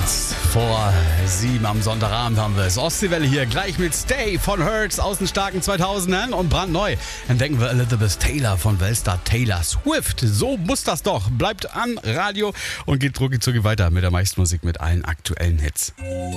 Kurz vor 7 am Sonntagabend haben wir es. Ostseewelle hier, gleich mit Stay von Hurts aus den starken 2000ern und brandneu entdecken wir Elizabeth Taylor von Weltstar Taylor Swift. So muss das doch. Bleibt am Radio und geht rucki weiter mit der meisten Musik, mit allen aktuellen Hits.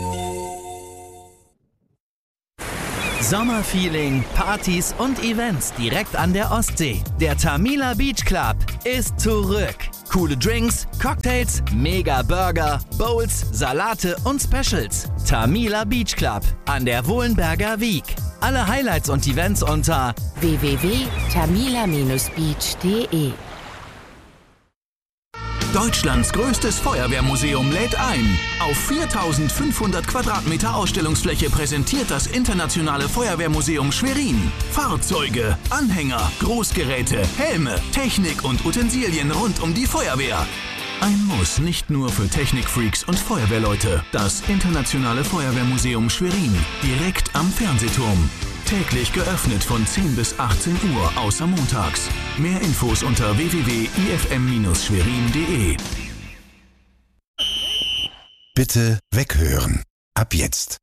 Sommerfeeling, Partys und Events direkt an der Ostsee. Der Tamila Beach Club ist zurück. Coole Drinks, Cocktails, mega Burger, Bowls, Salate und Specials. Tamila Beach Club an der Wohlenberger Wiek. Alle Highlights und Events unter www.tamila-beach.de. Deutschlands größtes Feuerwehrmuseum lädt ein. Auf 4500 Quadratmeter Ausstellungsfläche präsentiert das Internationale Feuerwehrmuseum Schwerin Fahrzeuge, Anhänger, Großgeräte, Helme, Technik und Utensilien rund um die Feuerwehr. Ein Muss nicht nur für Technikfreaks und Feuerwehrleute. Das Internationale Feuerwehrmuseum Schwerin, direkt am Fernsehturm. Täglich geöffnet von 10 bis 18 Uhr, außer montags. Mehr Infos unter www.ifm-schwerin.de. Bitte weghören. Ab jetzt.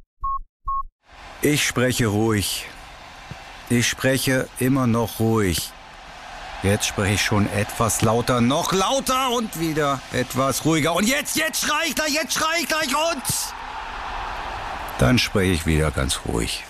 Ich spreche ruhig. Ich spreche immer noch ruhig. Jetzt spreche ich schon etwas lauter, noch lauter und wieder etwas ruhiger. Und jetzt schrei ich gleich und... Dann spreche ich wieder ganz ruhig.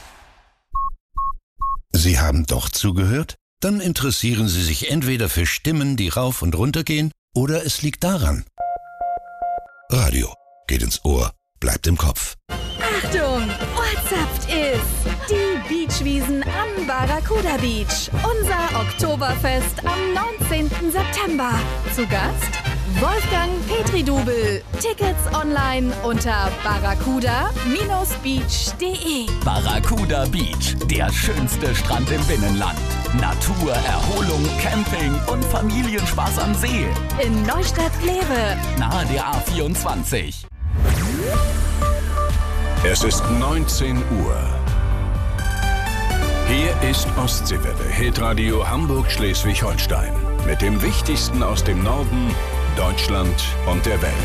Sie haben doch zugehört? Dann interessieren Sie sich entweder für Stimmen, die rauf und runter gehen, oder es liegt daran. Radio geht ins Ohr, bleibt im Kopf. Achtung, Ohrzapft ist die Beachwiesen am Barracuda Beach. Unser Oktoberfest am 19. September. Zu Gast Wolfgang Petri-Dubel. Tickets online unter barracuda-beach.de. Barracuda Beach, der schönste Strand im Binnenland. Natur, Erholung, Camping und Familienspaß am See. In Neustadt-Glewe. Nahe der A24. Es ist 19 Uhr. Hier ist Ostseewelle, Hitradio Hamburg-Schleswig-Holstein. Mit dem Wichtigsten aus dem Norden, Deutschland und der Welt.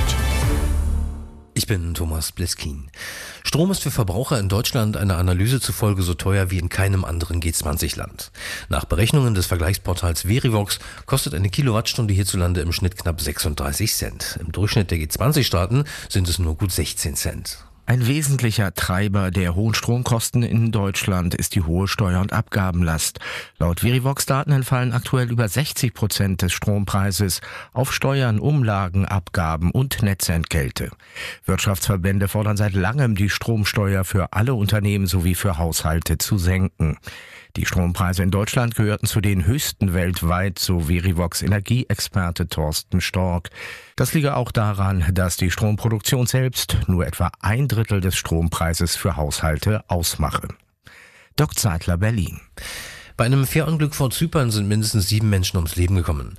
Ich bin Thomas Bleskin. Strom ist für Verbraucher in Deutschland einer Analyse zufolge so teuer wie in keinem anderen G20-Land. Nach Berechnungen des Vergleichsportals Verivox kostet eine Kilowattstunde hierzulande im Schnitt knapp 36 Cent. Im Durchschnitt der G20-Staaten sind es nur gut 16 Cent. Ein wesentlicher Treiber der hohen Stromkosten in Deutschland ist die hohe Steuer- und Abgabenlast. Laut Verivox-Daten entfallen aktuell über 60% des Strompreises auf Steuern, Umlagen, Abgaben und Netzentgelte. Wirtschaftsverbände fordern seit langem, die Stromsteuer für alle Unternehmen sowie für Haushalte zu senken. Die Strompreise in Deutschland gehörten zu den höchsten weltweit, so Verivox Energieexperte Thorsten Stork. Das liege auch daran, dass die Stromproduktion selbst nur etwa 1/3 des Strompreises für Haushalte ausmache. Doc Zeitler, Berlin. Bei einem Fährunglück vor Zypern sind mindestens 7 Menschen ums Leben gekommen.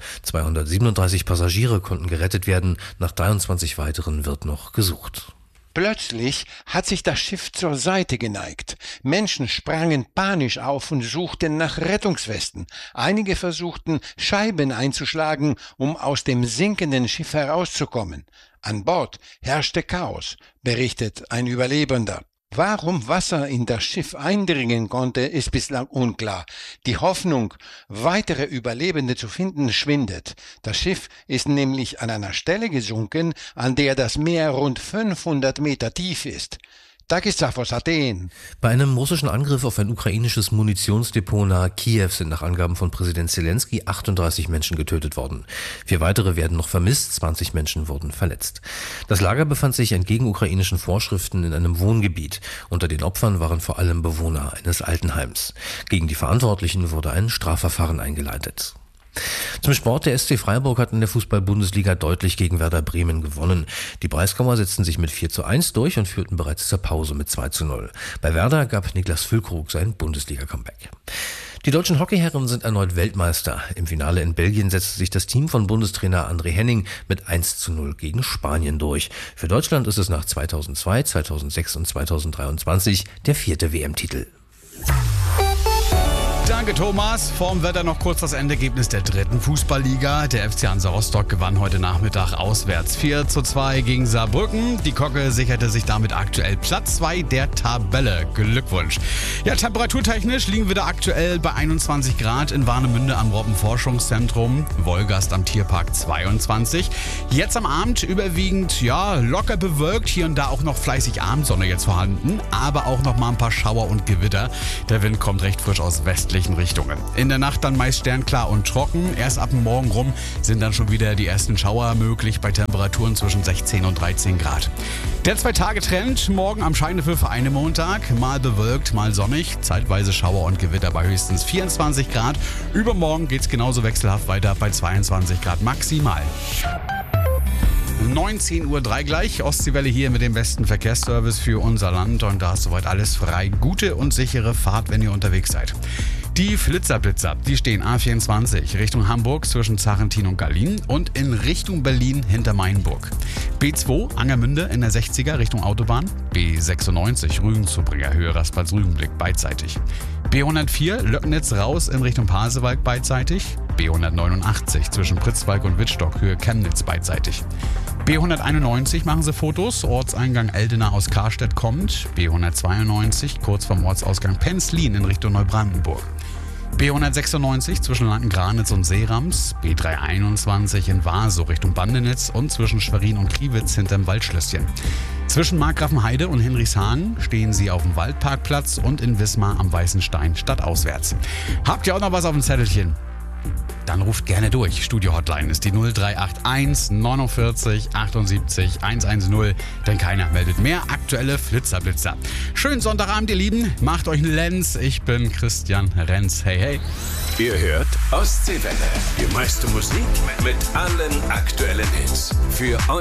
237 Passagiere konnten gerettet werden, nach 23 weiteren wird noch gesucht. Plötzlich hat sich das Schiff zur Seite geneigt. Menschen sprangen panisch auf und suchten nach Rettungswesten. Einige versuchten, Scheiben einzuschlagen, um aus dem sinkenden Schiff herauszukommen. An Bord herrschte Chaos, berichtet ein Überlebender. Warum Wasser in das Schiff eindringen konnte, ist bislang unklar. Die Hoffnung, weitere Überlebende zu finden, schwindet. Das Schiff ist nämlich an einer Stelle gesunken, an der das Meer rund 500 Meter tief ist. Takis aus Athen. Bei einem russischen Angriff auf ein ukrainisches Munitionsdepot nahe Kiew sind nach Angaben von Präsident Zelensky 38 Menschen getötet worden. 4 weitere werden noch vermisst, 20 Menschen wurden verletzt. Das Lager befand sich entgegen ukrainischen Vorschriften in einem Wohngebiet. Unter den Opfern waren vor allem Bewohner eines Altenheims. Gegen die Verantwortlichen wurde ein Strafverfahren eingeleitet. Zum Sport, der SC Freiburg hat in der Fußball-Bundesliga deutlich gegen Werder Bremen gewonnen. Die Breisgauer setzten sich mit 4:1 durch und führten bereits zur Pause mit 2:0. Bei Werder gab Niklas Füllkrug sein Bundesliga-Comeback. Die deutschen Hockeyherren sind erneut Weltmeister. Im Finale in Belgien setzte sich das Team von Bundestrainer André Henning mit 1:0 gegen Spanien durch. Für Deutschland ist es nach 2002, 2006 und 2023 der 4. WM-Titel. Danke, Thomas. Vorm Wetter noch kurz das Endergebnis der 3. Fußballliga. Der FC Hansa Rostock gewann heute Nachmittag auswärts 4:2 gegen Saarbrücken. Die Kocke sicherte sich damit aktuell Platz 2 der Tabelle. Glückwunsch. Ja, temperaturtechnisch liegen wir da aktuell bei 21 Grad in Warnemünde am Robbenforschungszentrum. Wolgast am Tierpark 22. Jetzt am Abend überwiegend, locker bewölkt. Hier und da auch noch fleißig Abendsonne jetzt vorhanden. Aber auch noch mal ein paar Schauer und Gewitter. Der Wind kommt recht frisch aus westlichen Richtungen. In der Nacht dann meist sternklar und trocken. Erst ab dem Morgen rum sind dann schon wieder die ersten Schauer möglich bei Temperaturen zwischen 16 und 13 Grad. Der 2-Tage-Trend, morgen am Scheidewürfel für einen Montag. Mal bewölkt, mal sonnig. Zeitweise Schauer und Gewitter bei höchstens 24 Grad. Übermorgen geht's genauso wechselhaft weiter bei 22 Grad maximal. 19:03 Uhr gleich. Ostseewelle hier mit dem besten Verkehrsservice für unser Land. Und da ist soweit alles frei. Gute und sichere Fahrt, wenn ihr unterwegs seid. Die Flitzerblitzer, die stehen A24 Richtung Hamburg zwischen Zarentin und Gallien und in Richtung Berlin hinter Mainburg. B2 Angermünde in der 60er Richtung Autobahn. B96 Rügen zu Bringer Höhe Raspals-Rügenblick beidseitig. B104 Löcknitz raus in Richtung Pasewalk beidseitig. B189 zwischen Pritzwalk und Wittstock Höhe Chemnitz beidseitig. B191 machen Sie Fotos, Ortseingang Eldena aus Karstedt kommt. B192 kurz vom Ortsausgang Penzlin in Richtung Neubrandenburg. B196 zwischen Lanken-Granitz und Seerams, B321 in Vaso Richtung Bandenitz und zwischen Schwerin und Kriwitz hinterm Waldschlösschen. Zwischen Markgrafenheide und Hinrichshagen stehen Sie auf dem Waldparkplatz und in Wismar am Weißen Stein stadtauswärts. Habt ihr auch noch was auf dem Zettelchen? Dann ruft gerne durch. Studio-Hotline ist die 0381 49 78 110, denn keiner meldet mehr aktuelle Flitzerblitzer. Schönen Sonntagabend, ihr Lieben. Macht euch einen Lenz. Ich bin Christian Renz. Hey, hey. Ihr hört Ostseewelle. Die meiste Musik mit allen aktuellen Hits. Für euch.